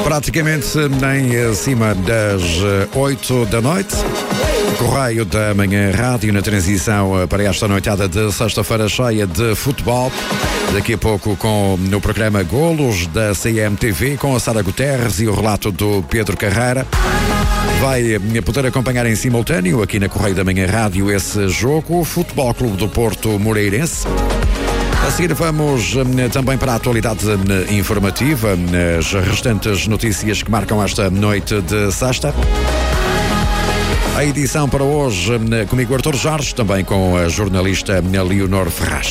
Praticamente em cima das 8 da noite. Correio da Manhã Rádio na transição para esta noitada de sexta-feira cheia de futebol. Daqui a pouco com no programa Golos da CMTV com a Sara Guterres e o relato do Pedro Carreira. Vai poder acompanhar em simultâneo aqui na Correio da Manhã Rádio esse jogo, o Futebol Clube do Porto Moreirense. A seguir vamos também para a atualidade informativa, as restantes notícias que marcam esta noite de sexta. A edição para hoje comigo Artur Jorge, também com a jornalista Leonor Ferraz.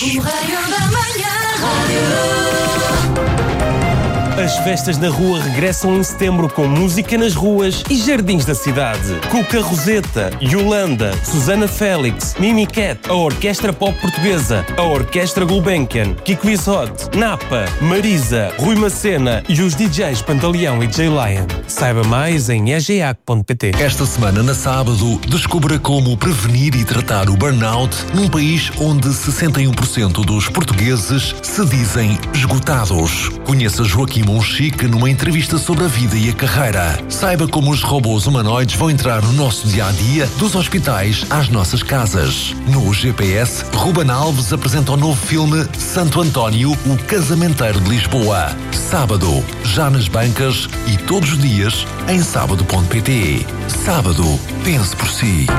As festas na rua regressam em setembro com música nas ruas e jardins da cidade. Cuca Roseta, Yolanda, Susana Félix, Mimi Cat, a Orquestra Pop Portuguesa, a Orquestra Gulbenkian, Kiko Isot, Napa, Marisa, Rui Macena e os DJs Pantaleão e J-Lion. Saiba mais em egeac.pt. Esta semana, na sábado, descubra como prevenir e tratar o burnout num país onde 61% dos portugueses se dizem esgotados. Conheça Joaquim Monchique numa entrevista sobre a vida e a carreira. Saiba como os robôs humanoides vão entrar no nosso dia-a-dia, dos hospitais às nossas casas. No GPS, Ruben Alves apresenta o novo filme Santo António, o Casamenteiro de Lisboa. Sábado, já nas bancas e todos os dias em sábado.pt. Sábado, pense por si.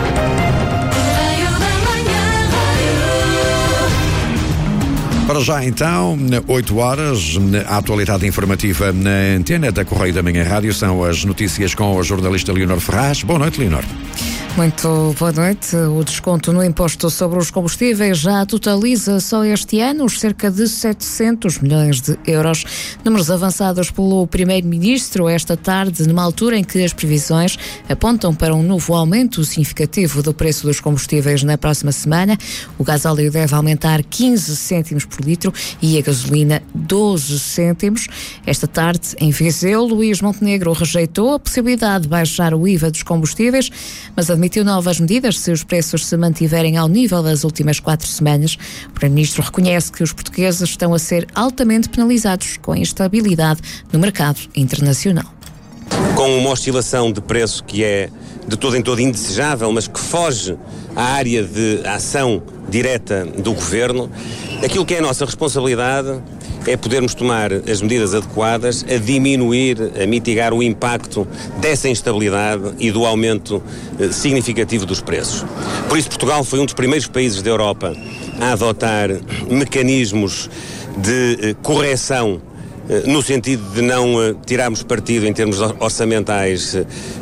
Para já então, 8 horas, a atualidade informativa na antena da Correio da Manhã Rádio são as notícias com a jornalista Leonor Ferraz. Boa noite, Leonor. Muito boa noite. O desconto no imposto sobre os combustíveis já totaliza só este ano os cerca de 700 milhões de euros. Números avançados pelo Primeiro-Ministro esta tarde, numa altura em que as previsões apontam para um novo aumento significativo do preço dos combustíveis na próxima semana. O gasóleo deve aumentar 15 cêntimos por litro e a gasolina 12 cêntimos. Esta tarde, em Viseu, Luís Montenegro rejeitou a possibilidade de baixar o IVA dos combustíveis, mas admitiu novas medidas se os preços se mantiverem ao nível das últimas 4 semanas. O Primeiro-Ministro reconhece que os portugueses estão a ser altamente penalizados com a instabilidade no mercado internacional. Com uma oscilação de preço que é de todo em todo indesejável, mas que foge à área de ação direta do Governo, aquilo que é a nossa responsabilidade é podermos tomar as medidas adequadas a diminuir, a mitigar o impacto dessa instabilidade e do aumento significativo dos preços. Por isso, Portugal foi um dos primeiros países da Europa a adotar mecanismos de correção no sentido de não tirarmos partido em termos orçamentais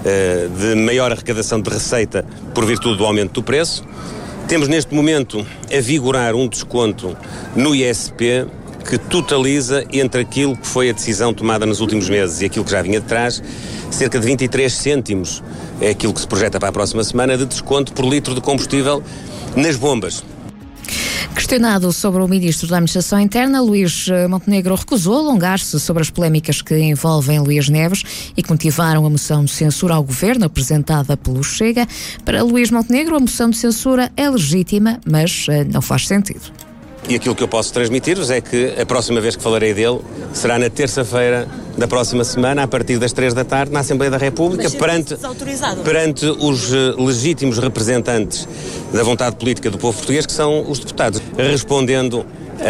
de maior arrecadação de receita por virtude do aumento do preço. Temos neste momento a vigorar um desconto no ISP que totaliza entre aquilo que foi a decisão tomada nos últimos meses e aquilo que já vinha de trás, cerca de 23 cêntimos é aquilo que se projeta para a próxima semana de desconto por litro de combustível nas bombas. Questionado sobre o Ministro da Administração Interna, Luís Montenegro recusou alongar-se sobre as polémicas que envolvem Luís Neves e que motivaram a moção de censura ao Governo apresentada pelo Chega. Para Luís Montenegro, a moção de censura é legítima, mas não faz sentido. E aquilo que eu posso transmitir-vos é que a próxima vez que falarei dele será na terça-feira da próxima semana, a partir das 3 da tarde, na Assembleia da República, perante os legítimos representantes da vontade política do povo português, que são os deputados, respondendo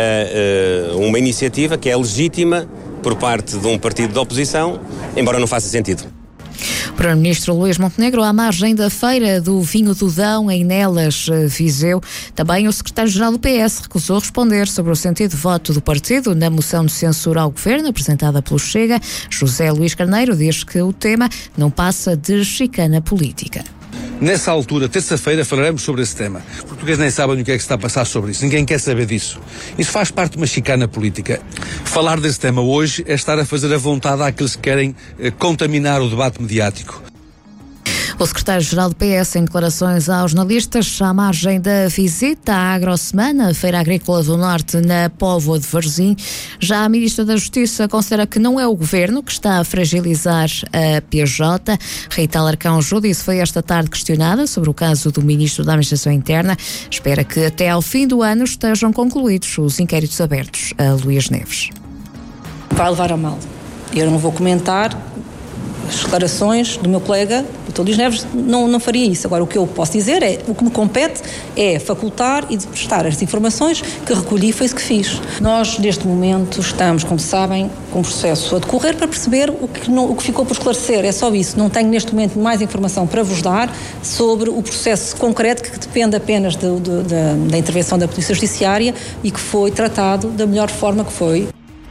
a uma iniciativa que é legítima por parte de um partido de oposição, embora não faça sentido. O Primeiro-Ministro Luís Montenegro, à margem da Feira do Vinho do Dão, em Nelas, Viseu. Também o secretário-geral do PS recusou responder sobre o sentido de voto do partido na moção de censura ao Governo apresentada pelo Chega. José Luís Carneiro diz que o tema não passa de chicana política. Nessa altura, terça-feira, falaremos sobre esse tema. Os portugueses nem sabem o que é que se está a passar sobre isso. Ninguém quer saber disso. Isso faz parte de uma chicana política. Falar desse tema hoje é estar a fazer a vontade àqueles que querem contaminar o debate mediático. O secretário-geral do PS, em declarações aos jornalistas, à margem da visita à Agrosemana, Feira Agrícola do Norte, na Póvoa de Varzim, já a Ministra da Justiça considera que não é o Governo que está a fragilizar a PJ. Rita Alarcão Judice foi esta tarde questionada sobre o caso do Ministro da Administração Interna. Espera que até ao fim do ano estejam concluídos os inquéritos abertos a Luís Neves. Vai levar a mal. Eu não vou comentar as declarações do meu colega, o Dr. Luís Neves, não faria isso. Agora, o que eu posso dizer é, o que me compete é facultar e prestar as informações que recolhi, foi isso que fiz. Nós, neste momento, estamos, como sabem, com um processo a decorrer para perceber o que ficou por esclarecer. É só isso. Não tenho, neste momento, mais informação para vos dar sobre o processo concreto que depende apenas da intervenção da Polícia Judiciária e que foi tratado da melhor forma que foi.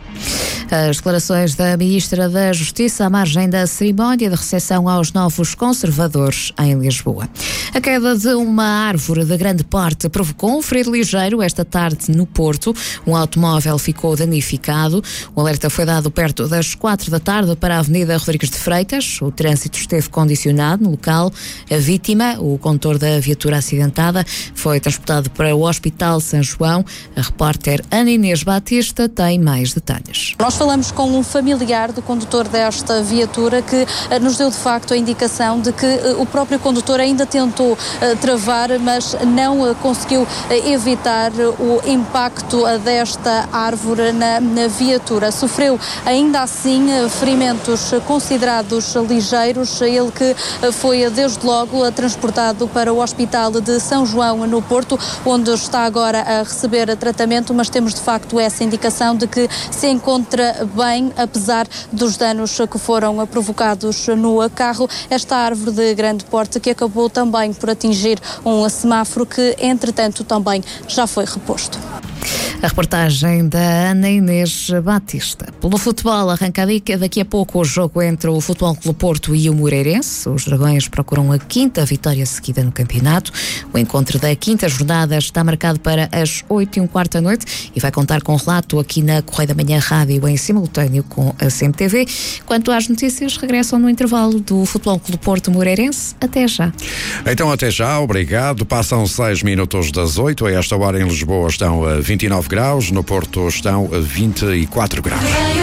As declarações da Ministra da Justiça à margem da cerimónia de recepção aos novos conservadores em Lisboa. A queda de uma árvore de grande porte provocou um ferido ligeiro esta tarde no Porto. Um automóvel ficou danificado. O alerta foi dado perto das 4 da tarde para a Avenida Rodrigues de Freitas. O trânsito esteve condicionado no local. A vítima, o condutor da viatura acidentada, foi transportado para o Hospital São João. A repórter Ana Inês Batista tem mais detalhes. Nós falamos com um familiar do condutor desta viatura que nos deu de facto a indicação de que o próprio condutor ainda tentou travar, mas não conseguiu evitar o impacto desta árvore na viatura. Sofreu ainda assim ferimentos considerados ligeiros, ele que foi desde logo transportado para o Hospital de São João no Porto, onde está agora a receber tratamento, mas temos de facto essa indicação de que se encontra bem, apesar dos danos que foram provocados no carro. Esta árvore de grande porte que acabou também por atingir um semáforo que, entretanto, também já foi reposto. A reportagem da Ana Inês Batista. Pelo futebol, arranca daqui a pouco o jogo entre o Futebol Clube Porto e o Moreirense. Os Dragões procuram a 5ª vitória seguida no campeonato. O encontro da 5ª jornada está marcado para as 8h15 da noite e vai contar com relato aqui na Correio da Manhã Rádio em simultâneo com a CMTV. Quanto às notícias, regressam no intervalo do Futebol Clube Porto Moreirense. Até já. Então até já, obrigado. Passam 6 minutos das 8. A esta hora em Lisboa estão a 29 graus, no Porto estão a 24 graus.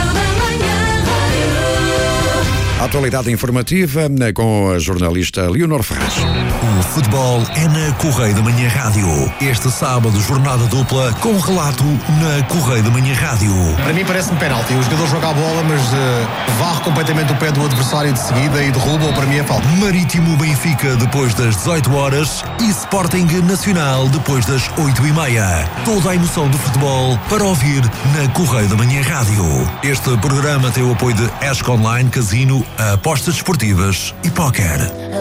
Atualidade informativa com a jornalista Leonor Ferraz. O futebol é na Correio da Manhã Rádio. Este sábado, jornada dupla com relato na Correio da Manhã Rádio. Para mim parece-me penalti. O jogador joga a bola, mas varre completamente o pé do adversário de seguida e derruba, ou para mim é falta. Marítimo Benfica depois das 18 horas e Sporting Nacional depois das 8h30. Toda a emoção do futebol para ouvir na Correio da Manhã Rádio. Este programa tem o apoio de Esco Online, Casino, apostas desportivas e póquer.